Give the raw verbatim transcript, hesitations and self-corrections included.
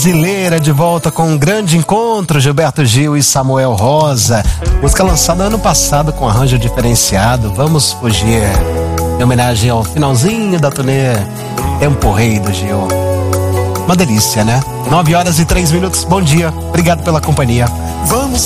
Brasileira de volta com um grande encontro, Gilberto Gil e Samuel Rosa. Música lançada ano passado com arranjo diferenciado. Vamos fugir, em homenagem ao finalzinho da turnê Tempo Rei do Gil. Uma delícia, né? Nove horas e três minutos. Bom dia, obrigado pela companhia. Vamos